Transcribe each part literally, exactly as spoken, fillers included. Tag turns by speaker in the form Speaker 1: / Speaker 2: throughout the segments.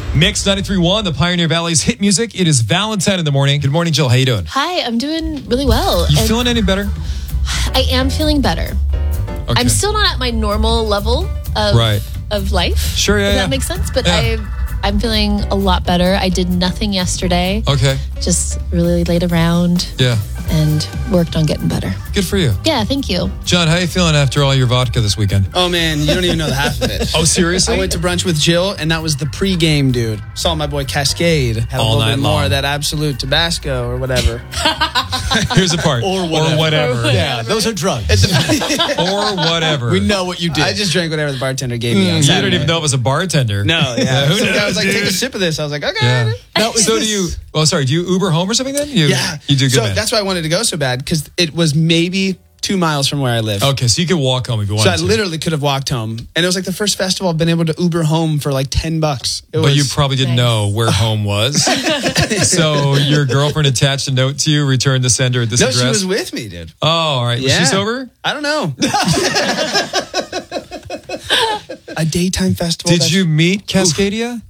Speaker 1: Mix ninety-three point one, the Pioneer Valley's hit music. It is Valentine in the morning. Good morning, Jill. How you doing?
Speaker 2: Hi, I'm doing really well.
Speaker 1: You
Speaker 2: And
Speaker 1: feeling any better?
Speaker 2: I am feeling better.
Speaker 1: Okay.
Speaker 2: I'm still not at my normal level of
Speaker 1: Right.
Speaker 2: of life.
Speaker 1: Sure, yeah,
Speaker 2: Does
Speaker 1: yeah.
Speaker 2: that make sense? But
Speaker 1: Yeah.
Speaker 2: I, I'm feeling a lot better. I did nothing yesterday.
Speaker 1: Okay.
Speaker 2: Just really laid around
Speaker 1: Yeah.
Speaker 2: and worked on getting better.
Speaker 1: Good for you.
Speaker 2: Yeah, thank you.
Speaker 1: John, how you feeling after all your vodka this weekend?
Speaker 3: Oh, man, you don't even know the half of it.
Speaker 1: Oh, seriously?
Speaker 3: I went to brunch with Jill, and that was the pregame, dude. Saw my boy Cascade. Had
Speaker 1: All
Speaker 3: a little
Speaker 1: night
Speaker 3: bit more
Speaker 1: long.
Speaker 3: of that Absolute Tabasco or whatever.
Speaker 1: Here's the part.
Speaker 4: Or whatever.
Speaker 1: Or whatever.
Speaker 4: Yeah, those are drugs.
Speaker 1: Or whatever.
Speaker 4: We know what you did.
Speaker 3: I just drank whatever the bartender gave me on
Speaker 1: You
Speaker 3: Saturday.
Speaker 1: didn't even know it was a bartender.
Speaker 3: No, yeah.
Speaker 1: Who
Speaker 3: So the guy
Speaker 1: knows,
Speaker 3: was like,
Speaker 1: dude?
Speaker 3: take a sip of this. I was like, okay.
Speaker 1: Yeah.
Speaker 4: Now,
Speaker 1: So do you, well, sorry, do you Uber home or something then? You,
Speaker 3: Yeah.
Speaker 1: You do good,
Speaker 3: So
Speaker 1: man.
Speaker 3: that's why I wanted to go so bad, because it was maybe two miles from where I live.
Speaker 1: Okay, so you could walk home if you
Speaker 3: So
Speaker 1: wanted
Speaker 3: I
Speaker 1: to.
Speaker 3: literally could have walked home. And it was like the first festival I've been able to Uber home for like ten bucks. It
Speaker 1: But
Speaker 3: was,
Speaker 1: you probably didn't
Speaker 2: Nice.
Speaker 1: know where home was. So your girlfriend attached a note to you, returned the sender at this
Speaker 3: No,
Speaker 1: address?
Speaker 3: she was with me, dude.
Speaker 1: Oh, all right. Was
Speaker 3: Yeah.
Speaker 1: she sober?
Speaker 3: I don't know. A daytime festival.
Speaker 1: Did
Speaker 3: that's-
Speaker 1: you meet Cascadia?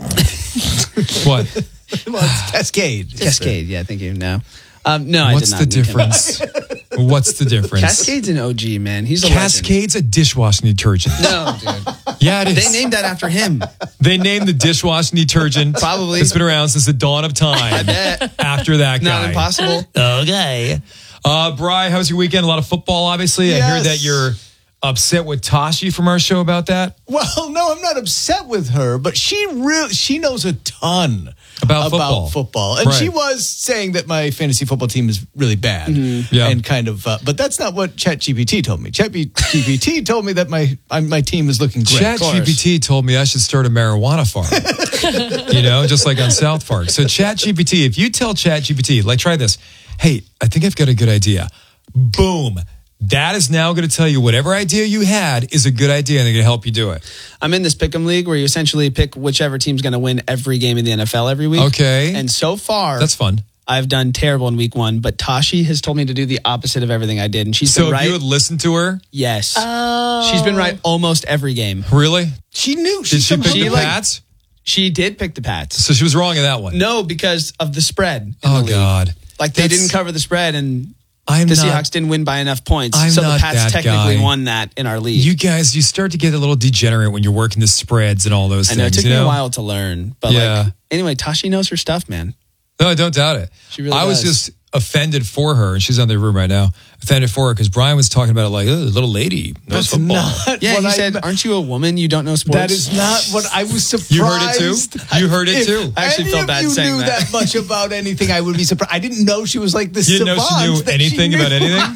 Speaker 1: What?
Speaker 4: well, it's Cascade.
Speaker 3: Cascade, yeah, thank you. No. Um, no,
Speaker 1: What's
Speaker 3: I
Speaker 1: the
Speaker 3: did not meet him.
Speaker 1: difference? What's the difference?
Speaker 3: Cascade's an O G, man. He's a legend.
Speaker 1: Cascade's a dishwashing detergent.
Speaker 3: No, dude.
Speaker 1: Yeah, it
Speaker 3: They
Speaker 1: is.
Speaker 3: named that after him.
Speaker 1: They named the dishwashing detergent.
Speaker 3: Probably.
Speaker 1: It's been around since the dawn of time.
Speaker 3: I bet.
Speaker 1: After that guy.
Speaker 3: Not impossible.
Speaker 1: Okay. Uh, Bri, how was your weekend? A lot of football, obviously. I hear
Speaker 4: Yes.
Speaker 1: that you're upset with Tashi from our show about that.
Speaker 4: Well, no, I'm not upset with her, but she really she knows a ton
Speaker 1: About football.
Speaker 4: football. And
Speaker 1: Right.
Speaker 4: she was saying that my fantasy football team is really bad.
Speaker 1: Yeah.
Speaker 4: And kind of, uh, but that's not what ChatGPT told me. ChatGPT told me that my I, my team is looking great.
Speaker 1: ChatGPT told me I should start a marijuana farm. You know, just like on South Park. So ChatGPT, if you tell ChatGPT, like try this, hey, I think I've got a good idea. Boom. That is now going to tell you whatever idea you had is a good idea and they're going to help you do it.
Speaker 3: I'm in this pick'em league where you essentially pick whichever team's going to win every game in the N F L every week.
Speaker 1: Okay.
Speaker 3: And so far,
Speaker 1: That's fun.
Speaker 3: I've done terrible in week one, but Tashi has told me to do the opposite of everything I did. And she's
Speaker 1: So
Speaker 3: been
Speaker 1: if
Speaker 3: right.
Speaker 1: you had listened to her,
Speaker 3: yes.
Speaker 2: Oh.
Speaker 3: She's been right almost every game.
Speaker 1: really?
Speaker 4: She knew.
Speaker 1: Did she
Speaker 4: somehow-
Speaker 1: pick
Speaker 3: She,
Speaker 1: the
Speaker 3: like-
Speaker 1: Pats?
Speaker 3: She did pick the Pats.
Speaker 1: So she was wrong in that one.
Speaker 3: No, because of the spread. in the
Speaker 1: Oh,
Speaker 3: league.
Speaker 1: God.
Speaker 3: Like they
Speaker 1: That's-
Speaker 3: didn't cover the spread and
Speaker 1: I'm
Speaker 3: the
Speaker 1: not,
Speaker 3: Seahawks didn't win by enough points.
Speaker 1: I'm
Speaker 3: so
Speaker 1: not
Speaker 3: the Pats
Speaker 1: that
Speaker 3: technically
Speaker 1: guy.
Speaker 3: won that in our league.
Speaker 1: You guys, you start to get a little degenerate when you're working the spreads and all those
Speaker 3: I
Speaker 1: things.
Speaker 3: know it took
Speaker 1: you
Speaker 3: me
Speaker 1: know?
Speaker 3: a while to learn. But
Speaker 1: Yeah.
Speaker 3: like anyway, Tashi knows her stuff, man.
Speaker 1: No, I don't doubt it.
Speaker 3: She really
Speaker 1: I was
Speaker 3: does.
Speaker 1: just offended for her, and she's on the room right now. Offended for her because Brian was talking about it like, oh, little lady knows
Speaker 4: That's
Speaker 1: football.
Speaker 4: not
Speaker 3: Yeah,
Speaker 4: what
Speaker 3: he
Speaker 4: I-
Speaker 3: said, "Aren't you a woman? You don't know sports."
Speaker 4: That is not what I was surprised.
Speaker 1: You heard it too? You heard it
Speaker 4: If
Speaker 1: too?
Speaker 3: I actually
Speaker 4: any
Speaker 3: felt
Speaker 4: of
Speaker 3: bad
Speaker 4: you
Speaker 3: saying
Speaker 4: knew
Speaker 3: that.
Speaker 4: that much about anything, I would be surprised. I didn't know she was like this.
Speaker 1: You didn't know she knew anything about anything?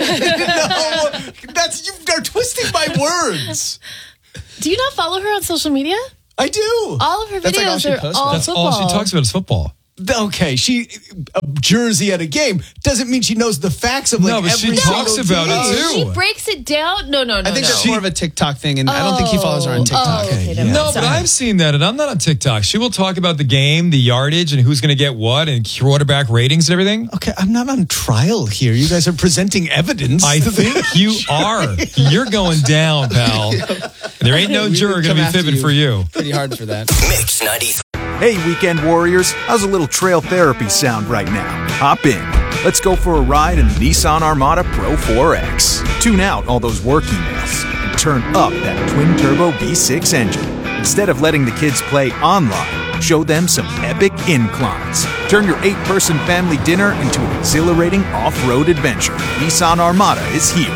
Speaker 4: No, that's you are twisting my words.
Speaker 2: Do you not follow her on social media?
Speaker 4: I do.
Speaker 2: All of her
Speaker 3: That's like all
Speaker 2: videos
Speaker 3: she
Speaker 2: are
Speaker 3: posts
Speaker 2: all
Speaker 3: now.
Speaker 1: That's
Speaker 2: football.
Speaker 1: all she talks about is football.
Speaker 4: Okay, she a jersey at a game doesn't mean she knows the facts of like
Speaker 1: No, but she
Speaker 4: every
Speaker 1: talks
Speaker 4: single
Speaker 1: about it,
Speaker 4: team.
Speaker 1: too.
Speaker 2: She breaks it down. No, no, no.
Speaker 3: I think
Speaker 2: no.
Speaker 3: that's more of a TikTok thing, and I don't think he follows her on TikTok.
Speaker 2: Oh, okay,
Speaker 4: Okay,
Speaker 2: never
Speaker 4: yeah.
Speaker 2: mind.
Speaker 1: No, but
Speaker 2: Sorry.
Speaker 1: I've seen that, and I'm not on TikTok. She will talk about the game, the yardage, and who's going to get what, and quarterback ratings and everything.
Speaker 4: Okay, I'm not on trial here. You guys are presenting evidence.
Speaker 1: I think you are. You're going down, pal. There ain't no
Speaker 3: We
Speaker 1: juror
Speaker 3: would
Speaker 1: going
Speaker 3: come
Speaker 1: to be
Speaker 3: after
Speaker 1: fibbing
Speaker 3: you.
Speaker 1: for you.
Speaker 3: Pretty hard for that.
Speaker 5: Mix ninety-three.
Speaker 6: Hey, weekend warriors, how's a little trail therapy sound right now? Hop in. Let's go for a ride in the Nissan Armada Pro four X. Tune out all those work emails and turn up that twin-turbo V six engine. Instead of letting the kids play online, show them some epic inclines. Turn your eight-person family dinner into an exhilarating off-road adventure. Nissan Armada is here.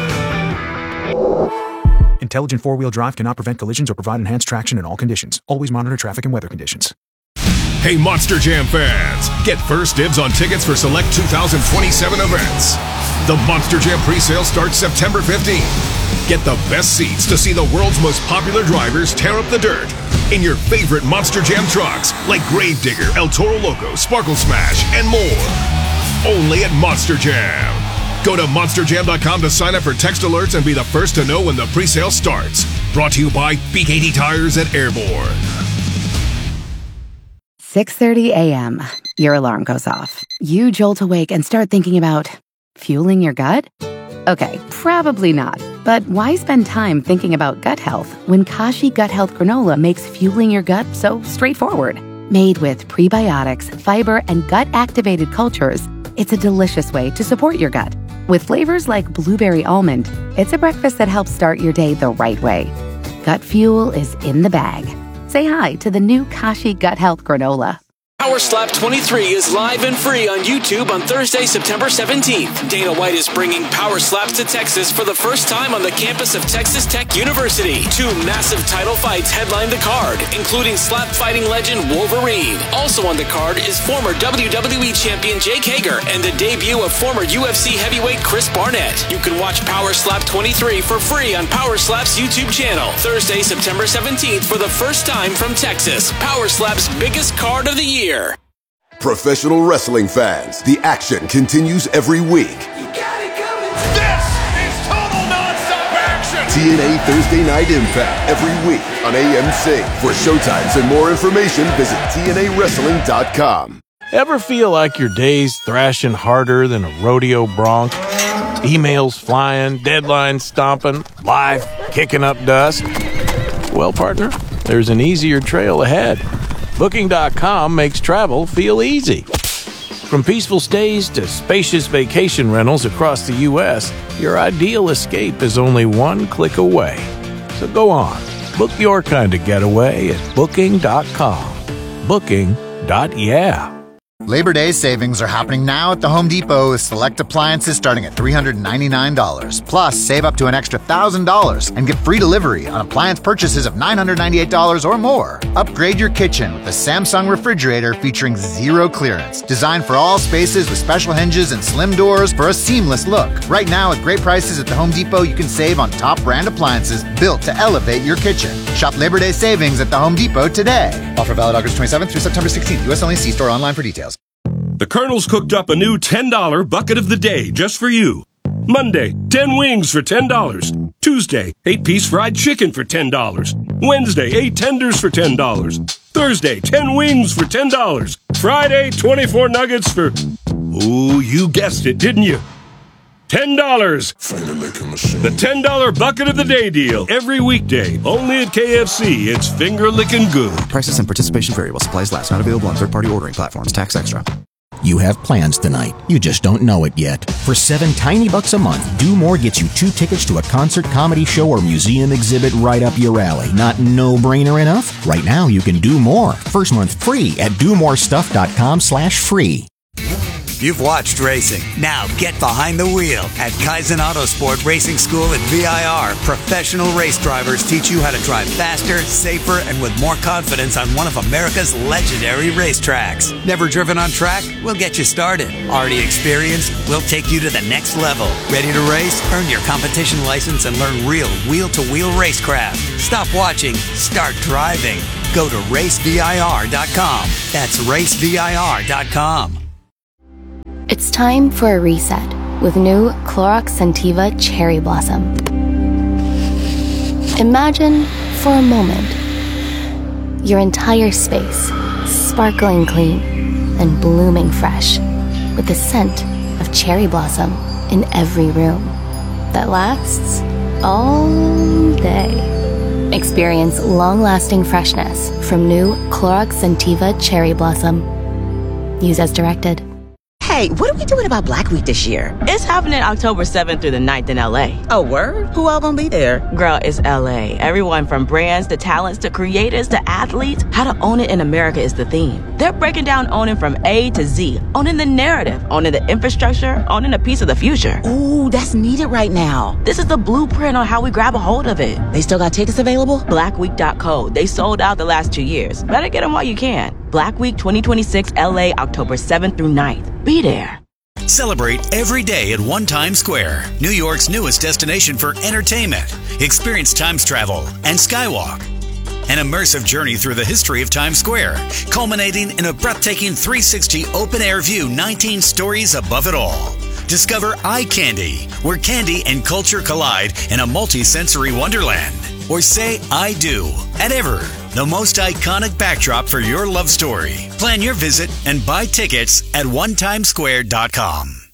Speaker 6: Intelligent four-wheel drive cannot prevent collisions or provide enhanced traction in all conditions. Always monitor traffic and weather conditions.
Speaker 7: Hey, Monster Jam fans! Get first dibs on tickets for select two thousand twenty-seven events. The Monster Jam presale starts September fifteenth. Get the best seats to see the world's most popular drivers tear up the dirt in your favorite Monster Jam trucks like Gravedigger, El Toro Loco, Sparkle Smash, and more. Only at Monster Jam. Go to monster jam dot com to sign up for text alerts and be the first to know when the presale starts. Brought to you by B K T Tires and Airborne.
Speaker 8: six thirty a.m. Your alarm goes off. You jolt awake and start thinking about fueling your gut? Okay, probably not. But why spend time thinking about gut health when Kashi Gut Health Granola makes fueling your gut so straightforward? Made with prebiotics, fiber, and gut-activated cultures, it's a delicious way to support your gut. With flavors like blueberry almond, it's a breakfast that helps start your day the right way. Gut Fuel is in the bag. Say hi to the new Kashi Gut Health Granola.
Speaker 5: Power Slap twenty-three is live and free on YouTube on Thursday, September seventeenth. Dana White is bringing Power Slaps to Texas for the first time on the campus of Texas Tech University. Two massive title fights headline the card, including slap fighting legend Wolverine. Also on the card is former W W E champion Jake Hager and the debut of former U F C heavyweight Chris Barnett. You can watch Power Slap twenty-three for free on Power Slap's YouTube channel. Thursday, September seventeenth for the first time from Texas. Power Slap's biggest card of the year.
Speaker 9: Professional wrestling fans, the action continues every week.
Speaker 7: You got it coming. This is total nonstop action.
Speaker 9: T N A Thursday Night Impact every week on A M C. For showtimes and more information, visit T N A wrestling dot com.
Speaker 10: Ever feel like your day's thrashing harder than a rodeo bronc? Emails flying, deadlines stomping, life kicking up dust? Well, partner, there's an easier trail ahead. Booking dot com makes travel feel easy. From peaceful stays to spacious vacation rentals across the U S, your ideal escape is only one click away. So go on, book your kind of getaway at Booking dot com. Booking. Yeah.
Speaker 11: Labor Day savings are happening now at the Home Depot with select appliances starting at three hundred ninety-nine dollars. Plus, save up to an extra one thousand dollars and get free delivery on appliance purchases of nine hundred ninety-eight dollars or more. Upgrade your kitchen with a Samsung refrigerator featuring zero clearance. Designed for all spaces with special hinges and slim doors for a seamless look. Right now, with great prices at the Home Depot, you can save on top brand appliances built to elevate your kitchen. Shop Labor Day savings at the Home Depot today. Offer valid August twenty-seventh through September sixteenth. U S only. See store online for details.
Speaker 12: The Colonel's cooked up a new ten dollar bucket of the day just for you. Monday, ten wings for ten dollars. Tuesday, eight piece fried chicken for ten dollars. Wednesday, eight tenders for ten dollars. Thursday, ten wings for ten dollars. Friday, twenty-four nuggets for... Ooh, you guessed it, didn't you? ten dollars. The ten dollar bucket of the day deal. Every weekday. Only at K F C. It's finger-licking good.
Speaker 13: Prices and participation vary while supplies last. Not available on third-party ordering platforms. Tax extra.
Speaker 14: You have plans tonight. You just don't know it yet. For seven tiny bucks a month, Do More gets you two tickets to a concert, comedy show, or museum exhibit right up your alley. Not no-brainer enough? Right now, you can do more. First month free at do more stuff dot com slash free.
Speaker 15: You've watched racing. Now get behind the wheel at Kaizen Autosport Racing School at V I R. Professional race drivers teach you how to drive faster, safer, and with more confidence on one of America's legendary racetracks. Never driven on track? We'll get you started. Already experienced? We'll take you to the next level. Ready to race? Earn your competition license and learn real wheel-to-wheel racecraft. Stop watching. Start driving. Go to race V I R dot com. That's race V I R dot com.
Speaker 16: It's time for a reset with new Clorox Scentiva Cherry Blossom. Imagine, for a moment, your entire space sparkling clean and blooming fresh with the scent of cherry blossom in every room that lasts all day. Experience long-lasting freshness from new Clorox Scentiva Cherry Blossom. Use as directed.
Speaker 17: Hey, what are we doing about Black Week this year?
Speaker 18: It's happening October seventh through the ninth in L A.
Speaker 17: Oh, word? Who all gonna be there?
Speaker 18: Girl, it's L A. Everyone from brands to talents to creators to athletes. How to own it in America is the theme. They're breaking down owning from A to Z. Owning the narrative, owning the infrastructure, owning a piece of the future.
Speaker 17: Ooh, that's needed right now.
Speaker 18: This is the blueprint on how we grab a hold of it.
Speaker 17: They still got tickets available?
Speaker 18: black week dot co. They sold out the last two years. Better get them while you can. Black Week twenty twenty-six L A, October seventh through ninth. Be there.
Speaker 19: Celebrate every day at One Times Square, New York's newest destination for entertainment. Experience Times travel and Skywalk. An immersive journey through the history of Times Square, culminating in a breathtaking three sixty open-air view, nineteen stories above it all. Discover Eye Candy, where candy and culture collide in a multi-sensory wonderland. Or say I do at Ever, the most iconic backdrop for your love story. Plan your visit and buy tickets at one times square dot com.